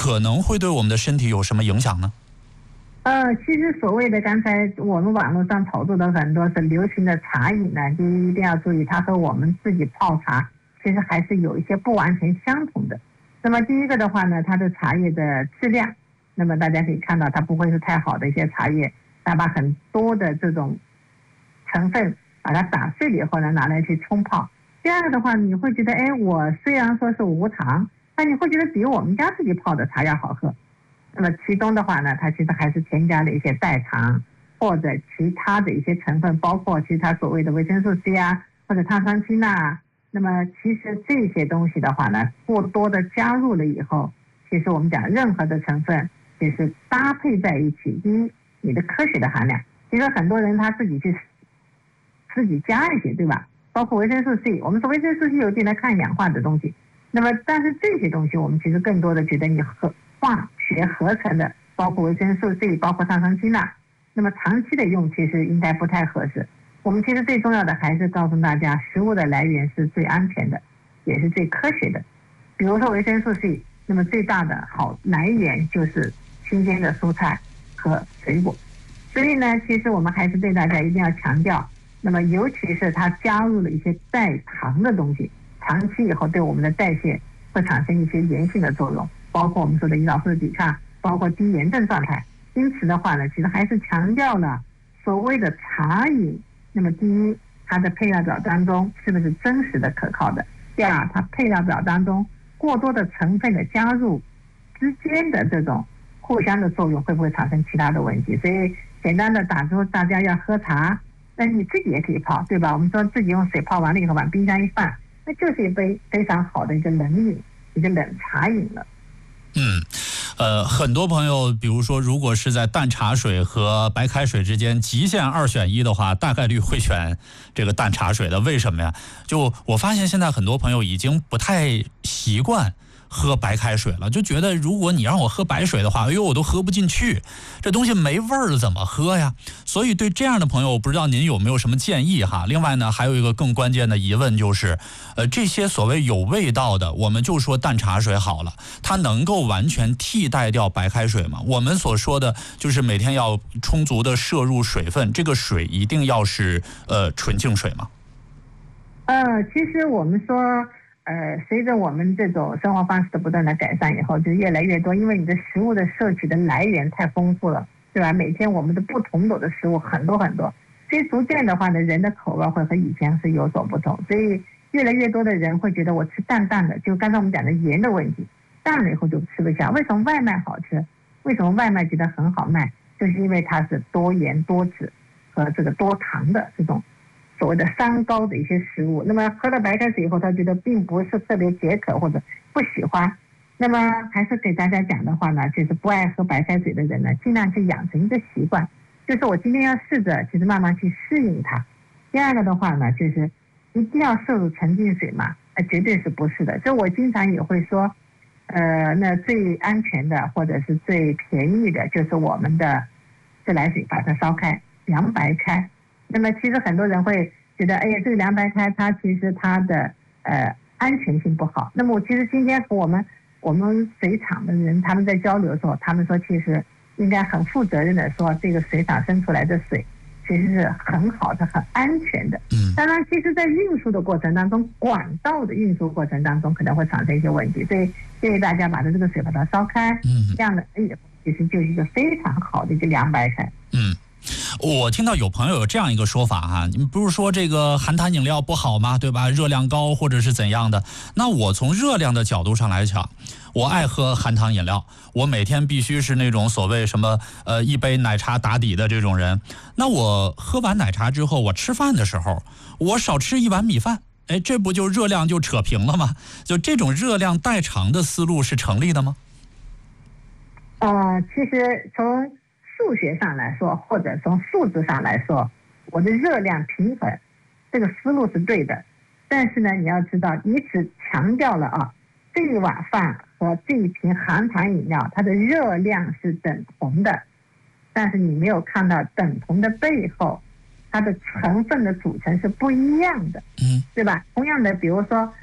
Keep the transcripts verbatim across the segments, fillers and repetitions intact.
可能会对我们的身体有什么影响呢？ 呃，其实所谓的刚才我们网络上炒作的很多是流行的茶饮呢，第一一定要注意，它和我们自己泡茶其实还是有一些不完全相同的。那么第一个的话呢，它的茶叶的质量，那么大家可以看到它不会是太好的一些茶叶，它把很多的这种成分把它打碎了以后呢，拿来去冲泡。第二个的话，你会觉得，哎，我虽然说是无糖，但你会觉得比我们家自己泡的茶要好喝。那么其中的话呢，它其实还是添加了一些代糖或者其他的一些成分，包括其他所谓的维生素 C 啊，或者碳酸氢钠啊。那么其实这些东西的话呢，过多的加入了以后，其实我们讲任何的成分其实搭配在一起，第一，你的科学的含量，其实很多人他自己去自己加一些，对吧？包括维生素 C， 我们说维生素 C 有进来抗氧化的东西，那么但是这些东西我们其实更多的觉得你和化学合成的，包括维生素 C， 包括碳酸氢钠，那么长期的用其实应该不太合适。我们其实最重要的还是告诉大家，食物的来源是最安全的，也是最科学的。比如说维生素 C， 那么最大的好来源就是新鲜的蔬菜和水果。所以呢，其实我们还是对大家一定要强调，那么尤其是它加入了一些代糖的东西，长期以后对我们的代谢会产生一些炎性的作用，包括我们说的胰岛素的抵抗，包括低炎症状态。因此的话呢，其实还是强调了所谓的茶饮。那么第一，它的配料表当中是不是真实的可靠的？第二，它配料表当中过多的成分的加入之间的这种互相的作用会不会产生其他的问题？所以简单的打出大家要喝茶，那你自己也可以泡，对吧？我们说自己用水泡完了以后往冰箱一放，那就是一杯非常好的一个冷饮，一个冷茶饮了。 嗯，呃，很多朋友，比如说，如果是在淡茶水和白开水之间极限二选一的话，大概率会选这个淡茶水的。为什么呀？就我发现现在很多朋友已经不太习惯喝白开水了，就觉得如果你让我喝白水的话，哎呦，我都喝不进去，这东西没味儿怎么喝呀？所以对这样的朋友，我不知道您有没有什么建议哈？另外呢，还有一个更关键的疑问就是，呃，这些所谓有味道的，我们就说淡茶水好了，它能够完全替代掉白开水吗？我们所说的就是每天要充足的摄入水分，这个水一定要是呃纯净水吗？ 呃，其实我们说。呃，随着我们这种生活方式的不断的改善以后，就越来越多，因为你的食物的摄取的来源太丰富了，对吧？每天我们的不同种的食物很多很多，所以逐渐的话呢，人的口味会和以前是有所不同，所以越来越多的人会觉得我吃淡淡的，就刚才我们讲的盐的问题，淡了以后就吃不下。为什么外卖好吃？为什么外卖觉得很好卖？就是因为它是多盐多脂和这个多糖的这种所谓的三高的一些食物。那么喝了白开水以后，他觉得并不是特别解渴或者不喜欢。那么还是给大家讲的话呢，就是不爱喝白开水的人呢，尽量去养成一个习惯，就是我今天要试着其实慢慢去适应它。第二个的话呢，就是一定要摄入纯净水嘛，呃，绝对是不是的。所以我经常也会说，呃，那最安全的或者是最便宜的，就是我们的自来水把它烧开，凉白开。那么其实很多人会觉得，哎呀，这个凉白开它其实它的呃安全性不好。那么我其实今天和我们我们水厂的人他们在交流的时候，他们说其实应该很负责任的说，这个水厂生出来的水其实是很好的、很安全的。 嗯。 当然，其实在运输的过程当中，管道的运输过程当中可能会产生一些问题，所以建议大家把这个水把它烧开， 嗯， 这样的哎，其实就是一个非常好的一个凉白开。 嗯。我听到有朋友有这样一个说法哈，你们不是说这个含糖饮料不好吗？对吧？热量高或者是怎样的？那我从热量的角度上来讲，我爱喝含糖饮料，我每天必须是那种所谓什么呃一杯奶茶打底的这种人。那我喝完奶茶之后，我吃饭的时候，我少吃一碗米饭，哎，这不就热量就扯平了吗？就这种热量代偿的思路是成立的吗？ 呃，其实从数学上来说，或者从数字上来说，我的热量平衡这个思路是对的。但是呢，你要知道，你只强调了啊，这一碗饭和这一瓶含糖饮料它的热量是等同的，但是你没有看到等同的背后它的成分的组成是不一样的， 嗯， 对吧？同样的，比如说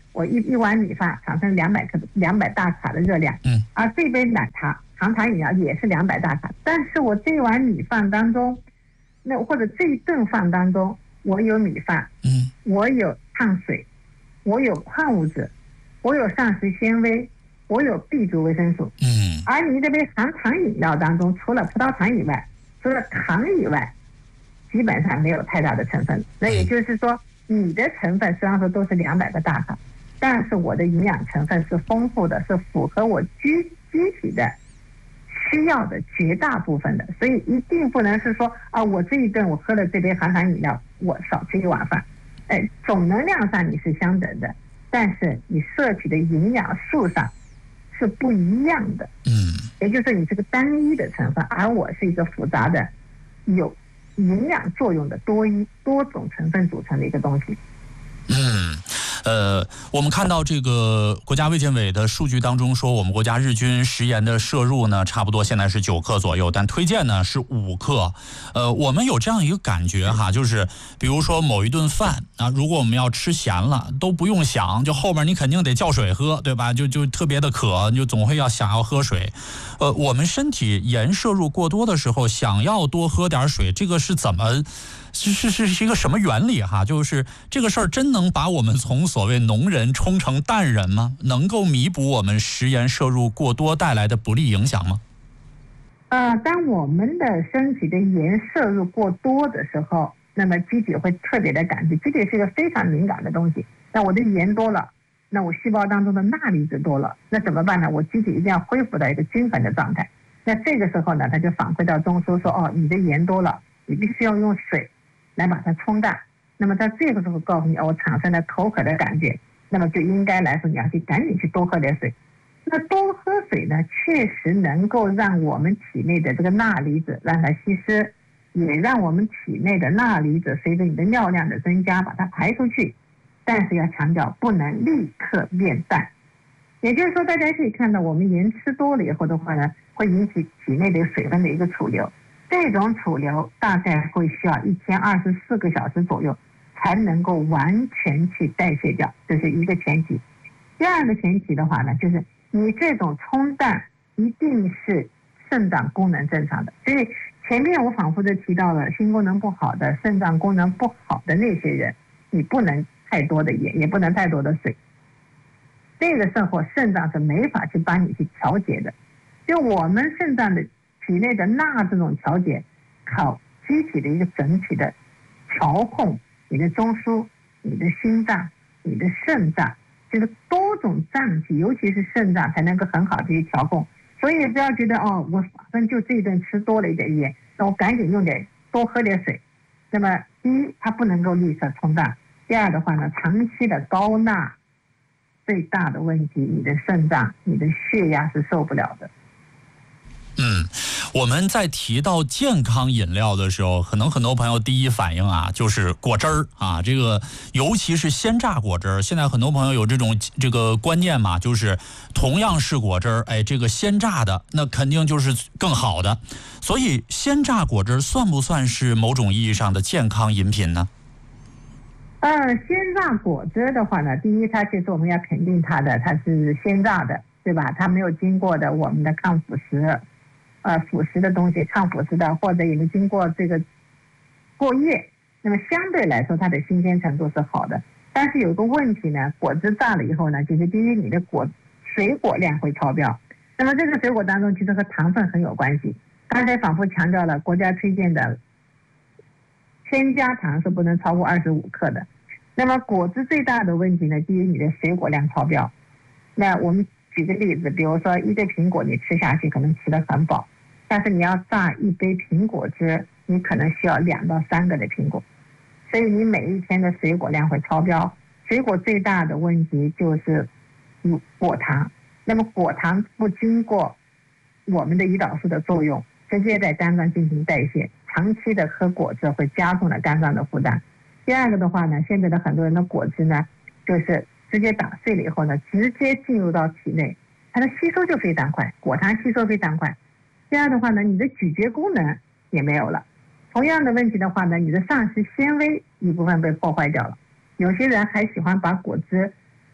我一一碗米饭产生两百克两百大卡的热量， 嗯， 而这杯奶茶含糖饮料也是两百大卡，但是我这碗米饭当中，那或者这一顿饭当中，我有米饭， 嗯， 我有碳水，我有矿物质，我有膳食纤维，我有 B 族维生素， 嗯， 而你这杯含糖饮料当中，除了葡萄糖以外，除了糖以外，基本上没有太大的成分。那也就是说，你的成分虽然说都是两百个大卡，但是我的营养成分是丰富的，是符合我机机体的需要的绝大部分的，所以一定不能是说啊，我这一顿我喝了这杯含糖饮料，我少吃一碗饭，哎，总能量上你是相等的，但是你摄取的营养素上是不一样的， 嗯， 也就是你是个单一的成分，而我是一个复杂的，有营养作用的多一多种成分组成的一个东西。 嗯，呃，我们看到这个国家卫健委的数据当中说，我们国家日均食盐的摄入呢，差不多现在是九克左右，但推荐呢是五克。呃，我们有这样一个感觉哈，就是比如说某一顿饭啊，如果我们要吃咸了，都不用想，就后面你肯定得叫水喝，对吧？就就特别的渴，就总会要想要喝水。呃，我们身体盐摄入过多的时候，想要多喝点水，这个是怎么？是是是是一个什么原理哈？就是这个事儿真能把我们从所谓农人冲成淡人吗？能够弥补我们食盐摄入过多带来的不利影响吗？ 呃，当我们的身体的盐摄入过多的时候，那么机体会特别的感觉，机体是一个非常敏感的东西。那我的盐多了，那我细胞当中的钠离子多了，那怎么办呢？我机体一定要恢复到一个均衡的状态。那这个时候呢，它就反馈到中枢说，哦，你的盐多了，你必须要用水来把它冲淡。那么在这个时候告诉你，哦，我产生了口渴的感觉，那么就应该来说你要去赶紧去多喝点水。那多喝水呢，确实能够让我们体内的这个钠离子让它稀释，也让我们体内的钠离子随着你的尿量的增加把它排出去。但是要强调，不能立刻变淡。也就是说，大家可以看到，我们盐吃多了以后的话呢，会引起体内的水分的一个储留。这种储留大概会需要一天二十四个小时左右才能够完全去代谢掉，这是一个前提。第二个前提的话呢，就是你这种冲淡一定是肾脏功能正常的。所以前面我反复的提到了心功能不好的、肾脏功能不好的那些人，你不能太多的盐，也不能太多的水。这个时候肾脏是没法去帮你去调节的。就我们肾脏的体内的钠这种调节，靠机体的一个整体的调控，你的中枢、你的心脏、你的肾脏，就是多种脏器，尤其是肾脏才能够很好的去调控。所以不要觉得哦，我反正就这一顿吃多了一点盐，那我赶紧用点多喝点水。那么第一，它不能够立刻冲淡；第二的话呢，长期的高钠最大的问题，你的肾脏、你的血压是受不了的。 嗯，我们在提到健康饮料的时候，可能很多朋友第一反应啊就是果汁儿啊，这个尤其是鲜榨果汁儿。现在很多朋友有这种这个观念嘛，就是同样是果汁儿，哎，这个鲜榨的那肯定就是更好的。所以鲜榨果汁算不算是某种意义上的健康饮品呢？ 呃，鲜榨果汁的话呢，第一，它其实我们要肯定它的，它是鲜榨的，对吧？它没有经过的我们的抗腐蚀。呃，腐蚀的东西，抗腐蚀的，或者也没经过这个过夜，那么相对来说它的新鲜程度是好的。但是有个问题呢，果汁榨了以后呢，就是第一，你的果水果量会超标。那么这个水果当中其实和糖分很有关系。刚才反复强调了，国家推荐的添加糖是不能超过二十五克的。那么果汁最大的问题呢，第一，你的水果量超标。那我们举个例子，比如说一个苹果你吃下去可能吃得很饱，但是你要榨一杯苹果汁，你可能需要两到三个的苹果，所以你每一天的水果量会超标。水果最大的问题就是果糖，那么果糖不经过我们的胰岛素的作用，直接在肝脏进行代谢，长期的喝果汁会加重了肝脏的负担。第二个的话呢，现在的很多人的果汁呢，就是直接打碎了以后呢，直接进入到体内，它的吸收就非常快，果糖吸收非常快。第二的话呢，你的咀嚼功能也没有了。同样的问题的话呢，你的膳食纤维一部分被破坏掉了。有些人还喜欢把果汁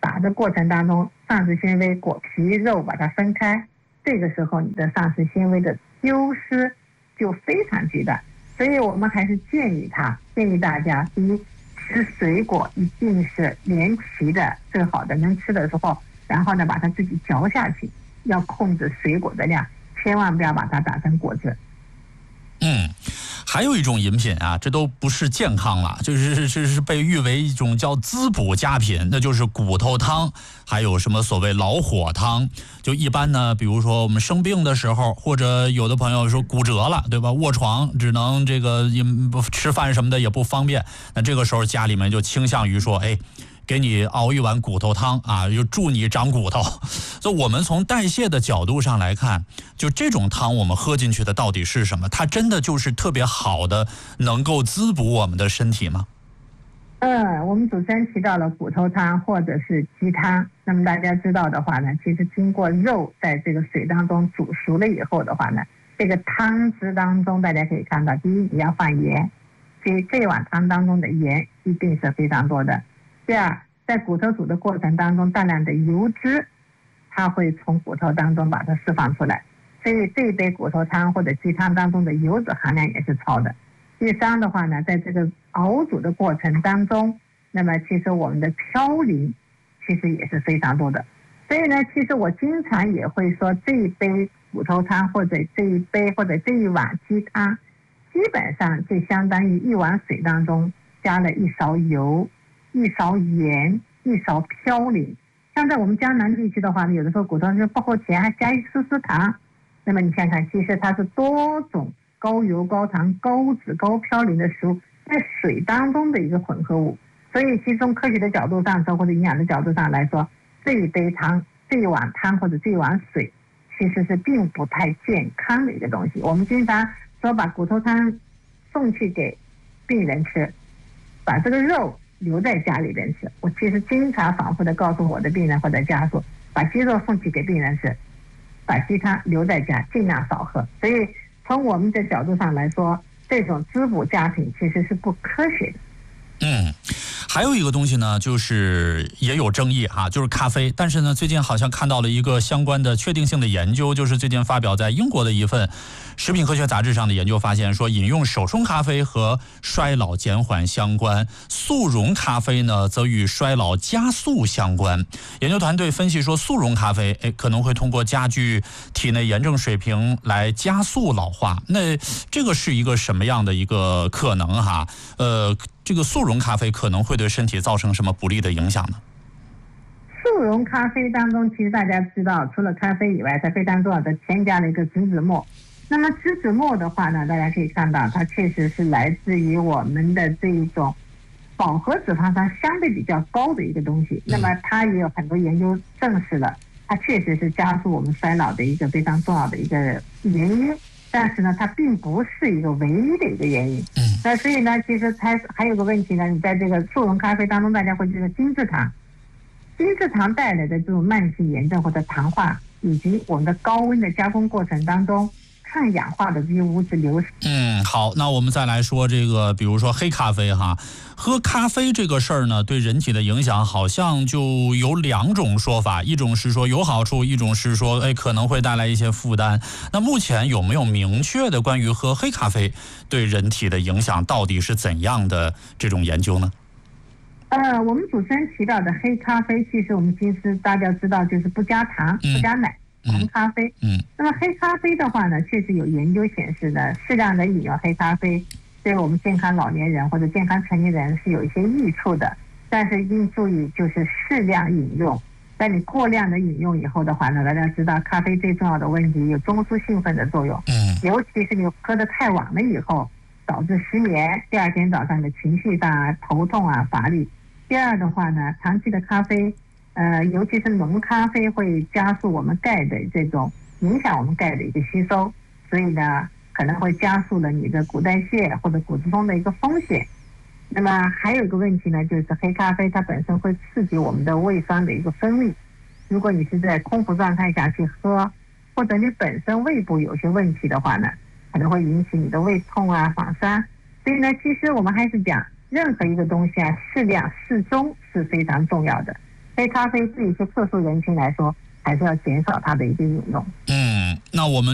打的过程当中，膳食纤维、果皮、肉把它分开，这个时候你的膳食纤维的丢失就非常巨大。所以我们还是建议他，建议大家，第一，吃水果一定是连皮的，最好的能吃的时候，然后呢把它自己嚼下去，要控制水果的量，千万不要把它打成果汁。 嗯，还有一种饮品啊，这都不是健康了，就是是是被誉为一种叫滋补佳品，那就是骨头汤，还有什么所谓老火汤。就一般呢，比如说我们生病的时候，或者有的朋友说骨折了，对吧？卧床只能这个吃饭什么的也不方便，那这个时候家里面就倾向于说，哎，给你熬一碗骨头汤啊，就助你长骨头。所以我们从代谢的角度上来看，就这种汤我们喝进去的到底是什么？它真的就是特别好的能够滋补我们的身体吗？ 嗯，我们主持人提到了骨头汤或者是鸡汤，那么大家知道的话呢，其实经过肉在这个水当中煮熟了以后的话呢，这个汤汁当中大家可以看到，第一你要放盐，所以这碗汤当中的盐一定是非常多的。第二，在骨头煮的过程当中，大量的油脂，它会从骨头当中把它释放出来，所以这一杯骨头汤或者鸡汤当中的油脂含量也是超的。第三的话呢，在这个熬煮的过程当中，那么其实我们的嘌呤其实也是非常多的。所以呢，其实我经常也会说，这一杯骨头汤或者这一杯或者这一碗鸡汤，基本上就相当于一碗水当中加了一勺油、一勺盐、一勺嘌呤。像在我们江南地区的话呢，有的时候骨头就不够甜，还加一丝丝糖。那么你看看，其实它是多种高油、高糖、高脂、高嘌呤的食物在水当中的一个混合物。所以其实从科学的角度上说，或者营养的角度上来说，这一杯汤、这一碗汤或者这一碗水其实是并不太健康的一个东西。我们经常说把骨头汤送去给病人吃，把这个肉留在家里边吃。我其实经常反复的告诉我的病人或者家属，把鸡肉送去给病人吃，把鸡汤留在家，尽量少喝。所以从我们的角度上来说，这种滋补佳品其实是不科学的。 嗯，还有一个东西呢，就是也有争议哈，就是咖啡。但是呢，最近好像看到了一个相关的确定性的研究，就是最近发表在英国的一份食品科学杂志上的研究发现，说饮用手冲咖啡和衰老减缓相关，速溶咖啡呢则与衰老加速相关。研究团队分析说，速溶咖啡哎可能会通过加剧体内炎症水平来加速老化。那这个是一个什么样的一个可能哈？呃。这个速溶咖啡可能会对身体造成什么不利的影响呢？ 速溶咖啡当中，其实大家知道，除了咖啡以外，它非常重要的添加了一个植脂末。那么植脂末的话呢，大家可以看到，它确实是来自于我们的这一种饱和脂肪酸相对比较高的一个东西。那么它也有很多研究证实了，它确实是加速我们衰老的一个非常重要的一个原因。但是呢，它并不是一个唯一的一个原因。嗯，那所以呢，其实它还有个问题呢，你在这个速溶咖啡当中，大家会觉得精制糖，精制糖带来的这种慢性炎症或者糖化，以及我们的高温的加工过程当中，抗氧化的这些物质流失。 嗯，好，那我们再来说这个，比如说黑咖啡哈，喝咖啡这个事儿呢，对人体的影响好像就有两种说法，一种是说有好处，一种是说哎可能会带来一些负担。那目前有没有明确的关于喝黑咖啡对人体的影响到底是怎样的这种研究呢？ 呃，我们主持人提到的黑咖啡，其实我们其实大家知道就是不加糖、不加奶。红咖啡，嗯，那么黑咖啡的话呢，确实有研究显示呢，适量的饮用黑咖啡对我们健康老年人或者健康成年人是有一些益处的，但是一定注意就是适量饮用。在你过量的饮用以后的话呢，大家知道咖啡最重要的问题有中枢兴奋的作用，嗯，尤其是你喝得太晚了以后，导致失眠，第二天早上的情绪上啊、头痛啊、乏力。第二的话呢，长期的咖啡。呃，尤其是浓咖啡会加速我们钙的这种影响我们钙的一个吸收，所以呢可能会加速了你的骨代谢或者骨质疏松的一个风险。那么还有一个问题呢，就是黑咖啡它本身会刺激我们的胃酸的一个分泌，如果你是在空腹状态下去喝，或者你本身胃部有些问题的话呢，可能会引起你的胃痛啊、反酸。所以呢，其实我们还是讲任何一个东西啊，适量适中是非常重要的。 黑咖啡对一些特殊人群来说，还是要减少它的一个饮用。 嗯，那我们